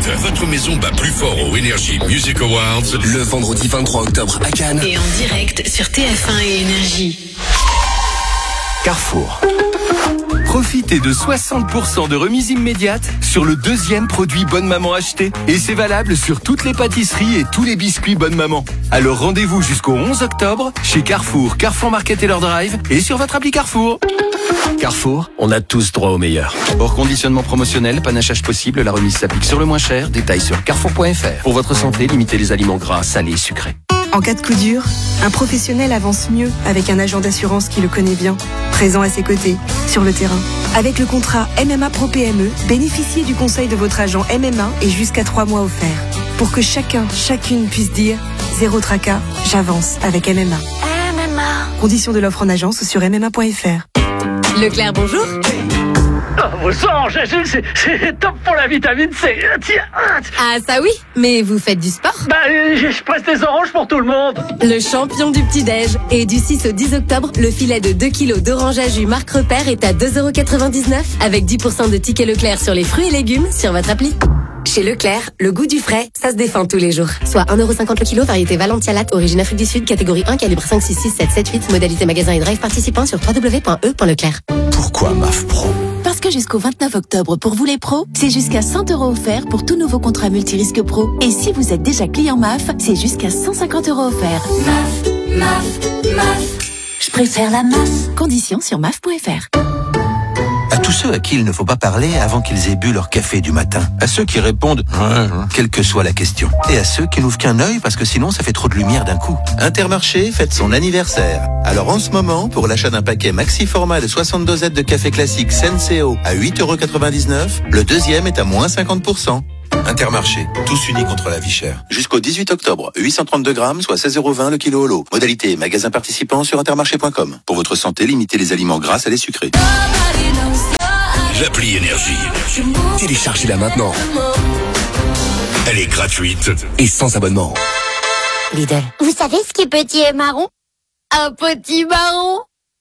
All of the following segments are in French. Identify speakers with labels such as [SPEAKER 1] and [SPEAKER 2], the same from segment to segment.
[SPEAKER 1] Night. Votre maison bat plus fort au Energy Music Awards
[SPEAKER 2] le vendredi 23 octobre à Cannes.
[SPEAKER 3] Et en direct sur TF1 et Énergie.
[SPEAKER 2] Carrefour. Profitez de 60% de remise immédiate sur le deuxième produit Bonne Maman acheté. Et c'est valable sur toutes les pâtisseries et tous les biscuits Bonne Maman. Alors rendez-vous jusqu'au 11 octobre chez Carrefour, Carrefour Market et leur drive et sur votre appli Carrefour. Carrefour, on a tous droit au meilleur. Hors conditionnement promotionnel, panachage possible, la remise s'applique sur le moins cher. Détails sur carrefour.fr. Pour votre santé, limitez les aliments gras, salés, sucrés.
[SPEAKER 4] En cas de coup dur, un professionnel avance mieux avec un agent d'assurance qui le connaît bien, présent à ses côtés, sur le terrain. Avec le contrat MMA Pro PME, bénéficiez du conseil de votre agent MMA et jusqu'à 3 mois offerts. Pour que chacune puisse dire « Zéro tracas, j'avance avec MMA ». Conditions de l'offre en agence sur MMA.fr.
[SPEAKER 3] Leclerc, bonjour.
[SPEAKER 5] Vos oranges Agile, c'est top pour la vitamine C. Tiens.
[SPEAKER 3] Ah ça oui, mais vous faites du sport?
[SPEAKER 5] Je presse des oranges pour tout le monde.
[SPEAKER 3] Le champion du petit-déj. Et du 6 au 10 octobre, le filet de 2 kilos d'orange à jus Marc Repère est à 2,99€ avec 10% de tickets Leclerc sur les fruits et légumes sur votre appli. Chez Leclerc, le goût du frais, ça se défend tous les jours. Soit 1,50€ le kilo, variété Valentia Latte, origine Afrique du Sud, catégorie 1, calibre 5, 6, 6, 7, 7, 8, modalité magasin et drive participant sur www.e.leclerc.
[SPEAKER 2] Pourquoi MAF Pro ?
[SPEAKER 6] Parce que jusqu'au 29 octobre, pour vous les pros, c'est jusqu'à 100€ offerts pour tout nouveau contrat multirisque pro. Et si vous êtes déjà client MAF, c'est jusqu'à 150€ offerts. MAF. Je préfère la MAF. Conditions sur MAF.fr.
[SPEAKER 7] À tous ceux à qui il ne faut pas parler avant qu'ils aient bu leur café du matin. À ceux qui répondent « quelle que soit la question ». Et à ceux qui n'ouvrent qu'un œil parce que sinon ça fait trop de lumière d'un coup. Intermarché fête son anniversaire. Alors en ce moment, pour l'achat d'un paquet maxi format de 60 dosettes de café classique Senseo à 8,99€, le deuxième est à moins 50%. Intermarché, tous unis contre la vie chère. Jusqu'au 18 octobre, 832 grammes, soit 16,20€ le kilo au lot. Modalité, magasin participant sur intermarché.com. Pour votre santé, limitez les aliments gras et les sucrés.
[SPEAKER 1] L'appli Énergie.
[SPEAKER 2] Téléchargez-la maintenant.
[SPEAKER 1] Elle est gratuite
[SPEAKER 2] et sans abonnement.
[SPEAKER 8] Lidl. Vous savez ce qui est petit et marron? Un petit marron.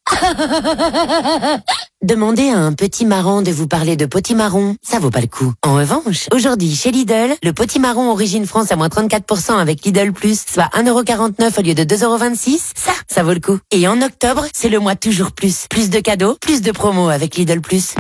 [SPEAKER 9] Demandez à un petit marron de vous parler de potimarron, ça vaut pas le coup. En revanche, aujourd'hui chez Lidl, le potimarron origine France à moins 34% avec Lidl Plus, soit 1,49€ au lieu de 2,26€, ça vaut le coup. Et en octobre, c'est le mois toujours plus. Plus de cadeaux, plus de promos avec Lidl Plus.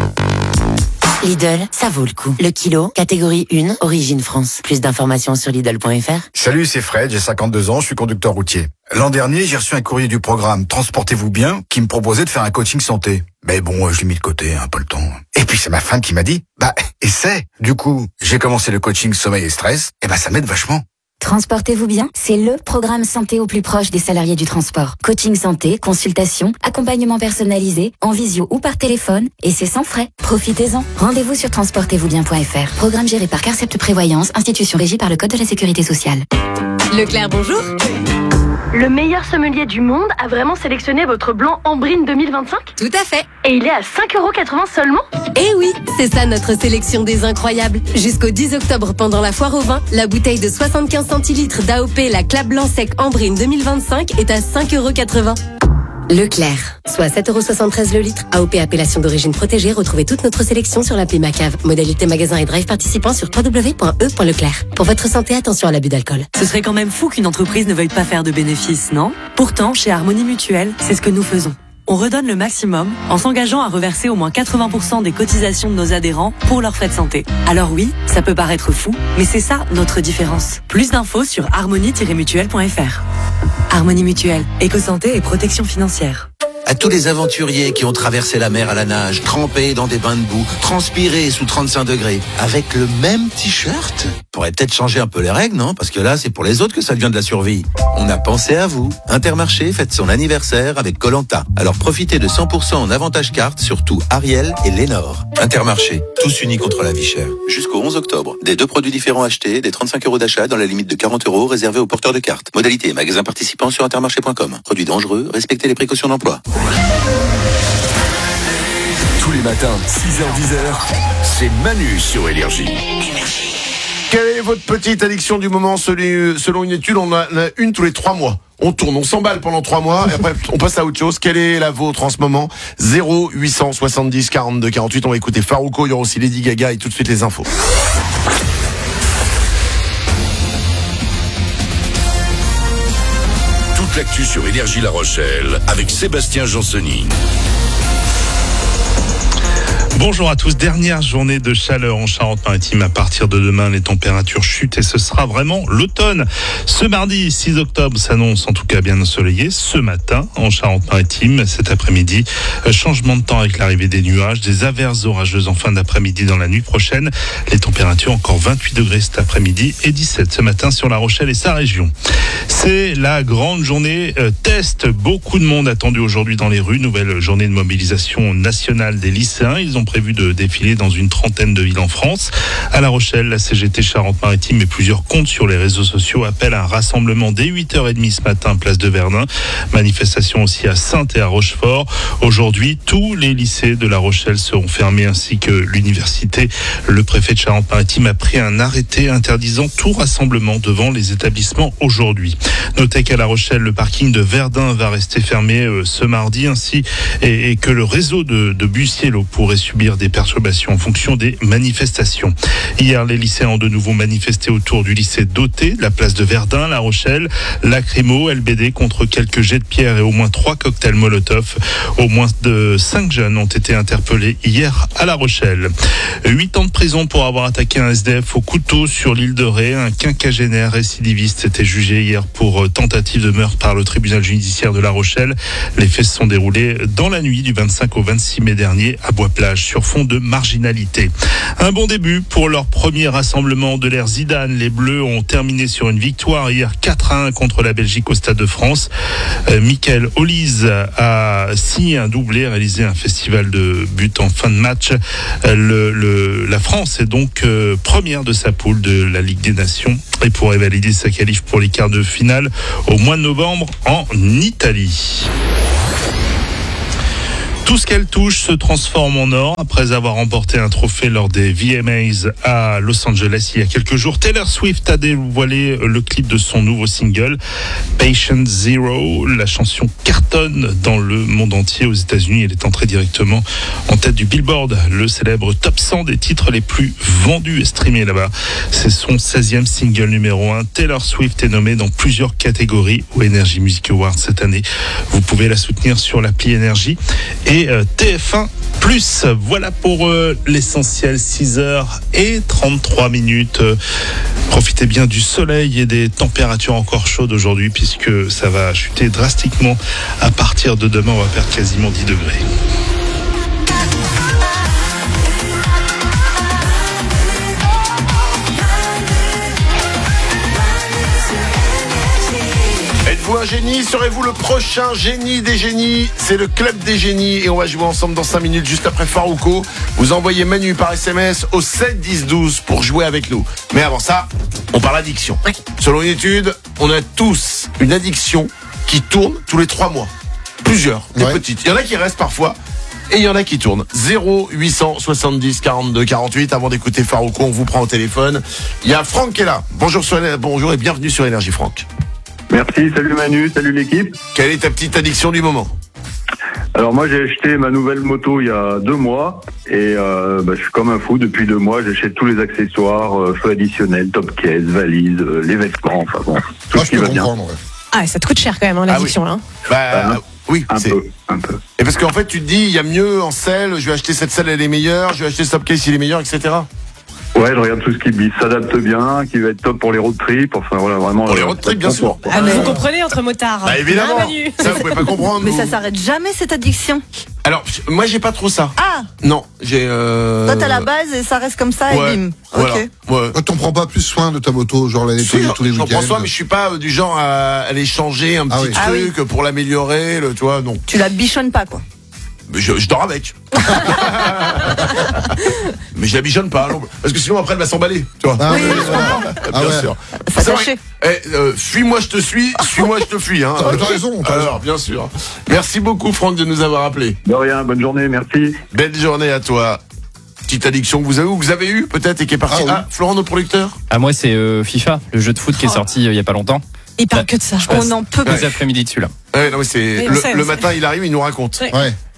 [SPEAKER 9] Lidl, ça vaut le coup. Le kilo, catégorie 1, origine France. Plus d'informations sur Lidl.fr.
[SPEAKER 10] Salut, c'est Fred, j'ai 52 ans, je suis conducteur routier. L'an dernier, j'ai reçu un courrier du programme Transportez-vous bien qui me proposait de faire un coaching santé. Mais bon, je l'ai mis de côté, pas le temps. Et puis c'est ma femme qui m'a dit, essaie. Du coup, j'ai commencé le coaching sommeil et stress, et ça m'aide vachement.
[SPEAKER 11] Transportez-vous bien, c'est le programme santé au plus proche des salariés du transport. Coaching santé, consultation, accompagnement personnalisé, en visio ou par téléphone, et c'est sans frais. Profitez-en. Rendez-vous sur transportez-vous-bien.fr. Programme géré par Carcept Prévoyance, institution régie par le Code de la Sécurité sociale.
[SPEAKER 3] Leclerc, bonjour.
[SPEAKER 12] Le meilleur sommelier du monde a vraiment sélectionné votre blanc Ambrine 2025?
[SPEAKER 3] Tout à fait.
[SPEAKER 12] Et il est à 5,80€ seulement?
[SPEAKER 3] Eh oui, c'est ça notre sélection des incroyables. Jusqu'au 10 octobre, pendant la foire au vin, la bouteille de 75 centilitres d'AOP, la Clap Blanc Sec Ambrine 2025 est à 5,80€. Leclerc, soit 7,73€ le litre. AOP appellation d'origine protégée. Retrouvez toute notre sélection sur l'appli Macave. Modalité magasin et drive participant sur www.e.leclerc. Pour votre santé, attention à l'abus d'alcool.
[SPEAKER 13] Ce serait quand même fou qu'une entreprise ne veuille pas faire de bénéfices, non? Pourtant, chez Harmonie Mutuelle, c'est ce que nous faisons. On redonne le maximum en s'engageant à reverser au moins 80% des cotisations de nos adhérents pour leurs frais de santé. Alors oui, ça peut paraître fou, mais c'est ça notre différence. Plus d'infos sur harmonie-mutuelle.fr. Harmonie Mutuelle, éco-santé et protection financière.
[SPEAKER 7] À tous les aventuriers qui ont traversé la mer à la nage, trempés dans des bains de boue, transpirés sous 35 degrés, avec le même t-shirt, pourrait peut-être changer un peu les règles, non? Parce que là, c'est pour les autres que ça devient de la survie. On a pensé à vous. Intermarché fête son anniversaire avec Koh-Lanta. Alors profitez de 100% en avantage carte sur tout Ariel et Lénore. Intermarché, tous unis contre la vie chère. Jusqu'au 11 octobre. Des 2 produits différents achetés, des 35€ d'achat dans la limite de 40€ réservés aux porteurs de cartes. Modalité, magasin participant sur intermarché.com. Produits dangereux, respectez les précautions d'emploi.
[SPEAKER 2] Tous les matins, 6h-10h,
[SPEAKER 1] c'est Manu sur Énergie.
[SPEAKER 14] Quelle est votre petite addiction du moment? Selon une étude, on en a une tous les 3 mois. On tourne, on s'emballe pendant 3 mois, et après on passe à autre chose. Quelle est la vôtre en ce moment? 0870 42 48. On va écouter Farouko, il y aura aussi Lady Gaga et tout de suite les infos.
[SPEAKER 1] toute l'actu sur Énergie La Rochelle avec Sébastien Jansoni.
[SPEAKER 15] Bonjour à tous, dernière journée de chaleur en Charente-Maritime. À partir de demain, les températures chutent et ce sera vraiment l'automne. Ce mardi 6 octobre s'annonce en tout cas bien ensoleillé. Ce matin en Charente-Maritime, cet après-midi, changement de temps avec l'arrivée des nuages, des averses orageuses en fin d'après-midi dans la nuit prochaine. Les températures encore 28 degrés cet après-midi et 17 ce matin sur La Rochelle et sa région. C'est la grande journée test. Beaucoup de monde attendu aujourd'hui dans les rues. Nouvelle journée de mobilisation nationale des lycéens. Ils ont prévu de défiler dans une trentaine de villes en France. À La Rochelle, la CGT Charente-Maritime et plusieurs comptes sur les réseaux sociaux appellent à un rassemblement dès 8h30 ce matin, place de Verdun. Manifestation aussi à Saintes et à Rochefort. Aujourd'hui, tous les lycées de La Rochelle seront fermés ainsi que l'université. Le préfet de Charente-Maritime a pris un arrêté interdisant tout rassemblement devant les établissements aujourd'hui. Notez qu'à La Rochelle, le parking de Verdun va rester fermé ce mardi ainsi et que le réseau de bus Cielo pourrait subir des perturbations en fonction des manifestations. Hier, les lycéens ont de nouveau manifesté autour du lycée Dauté, de la place de Verdun, La Rochelle, lacrymo, LBD contre quelques jets de pierre et au moins 3 cocktails Molotov. Au moins 5 jeunes ont été interpellés hier à La Rochelle. 8 ans de prison pour avoir attaqué un SDF au couteau sur l'île de Ré. Un quinquagénaire récidiviste était jugé hier pour tentative de meurtre par le tribunal judiciaire de La Rochelle. Les faits se sont déroulés dans la nuit du 25 au 26 mai dernier à Bois-Plage sur fond de marginalité. Un bon début pour leur premier rassemblement de l'ère Zidane. Les Bleus ont terminé sur une victoire hier 4-1 contre la Belgique au Stade de France. Michael Olise a signé un doublé, réalisé un festival de buts en fin de match. La France est donc première de sa poule de la Ligue des Nations et pourrait valider sa qualif pour les quarts de finale au mois de novembre en Italie. Tout ce qu'elle touche se transforme en or. Après avoir remporté un trophée lors des VMAs à Los Angeles il y a quelques jours, Taylor Swift a dévoilé le clip de son nouveau single, Patient Zero. La chanson cartonne dans le monde entier. Aux États-Unis, elle est entrée directement en tête du Billboard, le célèbre top 100 des titres les plus vendus et streamés là-bas. C'est son 16e single numéro 1. Taylor Swift est nommée dans plusieurs catégories aux Energy Music Awards cette année. Vous pouvez la soutenir sur l'appli Energy et TF1+. Voilà pour l'essentiel, 6h33. Profitez bien du soleil et des températures encore chaudes aujourd'hui puisque ça va chuter drastiquement. À partir de demain, on va perdre quasiment 10 degrés.
[SPEAKER 14] Êtes-vous un génie? Serez-vous le prochain génie des génies? C'est le club des génies et on va jouer ensemble dans 5 minutes juste après Farouko. Vous envoyez Manu par SMS au 7 10 12 pour jouer avec nous. Mais avant ça, on parle addiction. Selon une étude, on a tous une addiction qui tourne tous les 3 mois. Plusieurs, des petites. Il y en a qui restent parfois et il y en a qui tournent. 0870 42 48. Avant d'écouter Farouko, on vous prend au téléphone. Il y a Franck qui est là. Bonjour et bienvenue sur Énergie, Franck.
[SPEAKER 16] Merci, salut Manu, salut l'équipe.
[SPEAKER 14] Quelle est ta petite addiction du moment?
[SPEAKER 16] Alors moi j'ai acheté ma nouvelle moto il y a 2 mois et je suis comme un fou depuis 2 mois, j'achète tous les accessoires, feux additionnels, top case, valises, les vêtements, enfin bon, tout ce qui va bien.
[SPEAKER 17] Ouais. Ah, ça te coûte cher quand même l'addiction là.
[SPEAKER 14] Oui,
[SPEAKER 16] un peu.
[SPEAKER 14] Et parce qu'en fait tu te dis il y a mieux en selle, je vais acheter cette selle, elle est meilleure, je vais acheter ce top case, il est meilleur, etc.
[SPEAKER 16] Ouais, je regarde tout ce qui s'adapte bien, qui va être top pour les road trips, enfin voilà, vraiment.
[SPEAKER 14] Pour les road trips, bien sûr.
[SPEAKER 17] Ah, mais vous comprenez entre motards.
[SPEAKER 14] Bah évidemment, ça vous pouvez pas comprendre.
[SPEAKER 18] Mais ça s'arrête jamais cette addiction.
[SPEAKER 14] Alors, moi j'ai pas trop ça.
[SPEAKER 18] Ah
[SPEAKER 14] non, j'ai...
[SPEAKER 18] Toi t'as la base et ça reste comme ça et bim.
[SPEAKER 14] Voilà.
[SPEAKER 18] Ok.
[SPEAKER 14] Ouais.
[SPEAKER 19] T'en prends pas plus soin de ta moto, genre la nettoyer tous les week-ends?
[SPEAKER 14] J'en prends soin, mais je suis pas du genre à aller changer un petit truc pour l'améliorer, tu vois, non.
[SPEAKER 18] Tu la bichonnes pas quoi.
[SPEAKER 14] Je dors avec. Mais je la bichonne pas, non. Parce que sinon après elle va s'emballer, tu vois.
[SPEAKER 18] Oui,
[SPEAKER 14] bien sûr. Fuis-moi, je te suis, suis-moi, je te fuis. Hein.
[SPEAKER 19] T'as raison.
[SPEAKER 14] Alors, bien sûr. Merci beaucoup Franck de nous avoir appelés.
[SPEAKER 16] De rien, bonne journée, merci.
[SPEAKER 14] Belle journée à toi. Petite addiction que vous avez eu peut-être et qui est partie. Florent, nos producteurs.
[SPEAKER 20] Moi c'est FIFA, le jeu de foot qui est sorti il y a pas longtemps.
[SPEAKER 17] Il parle que de ça.
[SPEAKER 18] On n'en peut plus.
[SPEAKER 20] 2 après-midi dessus là.
[SPEAKER 14] Ouais, non, mais c'est le matin, il arrive, il nous raconte.
[SPEAKER 19] Ouais.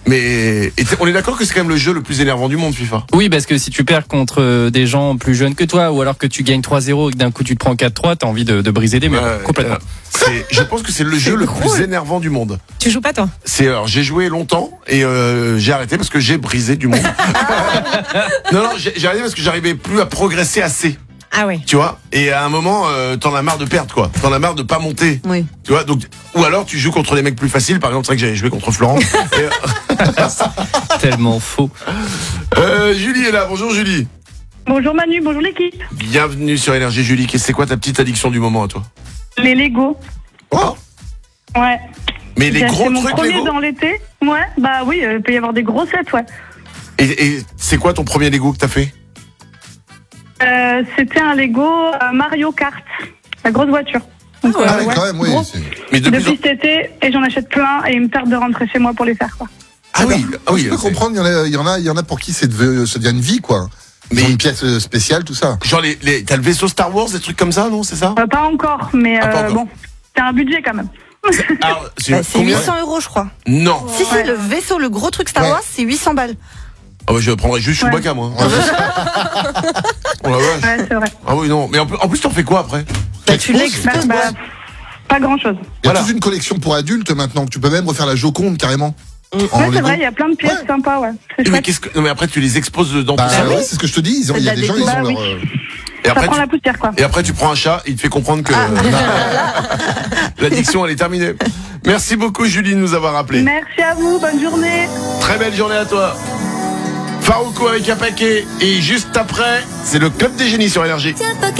[SPEAKER 14] Mais on est d'accord que c'est quand même le jeu le plus énervant du monde, FIFA.
[SPEAKER 20] Oui, parce que si tu perds contre des gens plus jeunes que toi, ou alors que tu gagnes 3-0 et que d'un coup tu te prends 4-3, t'as envie de briser des murs. Complètement.
[SPEAKER 14] Je pense que c'est le jeu le plus énervant du monde.
[SPEAKER 17] Tu joues pas toi?
[SPEAKER 14] Alors j'ai joué longtemps et j'ai arrêté parce que j'ai brisé du monde. non, j'ai arrêté parce que j'arrivais plus à progresser assez.
[SPEAKER 17] Ah ouais.
[SPEAKER 14] Tu vois, et à un moment t'en as marre de perdre, quoi. T'en as marre de pas monter.
[SPEAKER 18] Oui.
[SPEAKER 14] Tu vois, donc ou alors tu joues contre les mecs plus faciles. Par exemple, c'est vrai que j'avais joué contre Florent.
[SPEAKER 20] Tellement faux.
[SPEAKER 14] Julie est là. Bonjour Julie.
[SPEAKER 21] Bonjour Manu, bonjour l'équipe.
[SPEAKER 14] Bienvenue sur Énergie Julie. C'est quoi ta petite addiction du moment à toi?
[SPEAKER 21] Les Lego.
[SPEAKER 14] Oh.
[SPEAKER 21] Ouais.
[SPEAKER 14] Mais les gros
[SPEAKER 21] trucs Lego. C'est mon premier dans l'été. Ouais, bah oui, il peut y avoir des gros sets, ouais.
[SPEAKER 14] Et c'est quoi ton premier Lego que t'as fait?
[SPEAKER 21] C'était un Lego Mario Kart, la grosse voiture. Donc,
[SPEAKER 19] quand même, oui.
[SPEAKER 14] Mais
[SPEAKER 21] depuis cet été, et j'en achète plein, et il me tarde de rentrer chez moi pour les faire, quoi.
[SPEAKER 14] Ah oui,
[SPEAKER 19] je peux comprendre, il y en a pour qui ça devient une vie, quoi. Mais une pièce spéciale, tout ça.
[SPEAKER 14] Genre t'as le vaisseau Star Wars, des trucs comme ça, non, c'est ça?
[SPEAKER 21] Pas encore, mais bon, c'est un budget quand même.
[SPEAKER 18] Alors, c'est 800 €, je crois.
[SPEAKER 14] Non.
[SPEAKER 18] Si, le vaisseau, le gros truc Star Wars, c'est 800 balles.
[SPEAKER 14] Ah ouais, je prendrais juste Chewbacca, moi. Oh la vache.
[SPEAKER 21] Ouais, c'est vrai.
[SPEAKER 14] Ah oui, non. Mais en plus, t'en fais quoi après?
[SPEAKER 18] Tu l'exposes.
[SPEAKER 21] Pas grand chose.
[SPEAKER 19] Il y a toute une collection pour adultes maintenant. Tu peux même refaire la Joconde carrément.
[SPEAKER 21] Ouais, c'est vrai, il y a plein de pièces sympas, ouais.
[SPEAKER 14] Non, mais après, tu les exposes dedans.
[SPEAKER 19] Bah oui, c'est ce que je te dis. Il y a des gens, ils ont leur.
[SPEAKER 14] Et après,
[SPEAKER 21] ça prend la poussière, quoi.
[SPEAKER 14] Et après, tu prends un chat, il te fait comprendre que l'addiction, elle est terminée. Merci beaucoup, Julie, de nous avoir appelé.
[SPEAKER 21] Merci à vous, bonne journée.
[SPEAKER 14] Très belle journée à toi. Farouko avec un paquet. Et juste après, c'est le Club des Génies sur Énergie.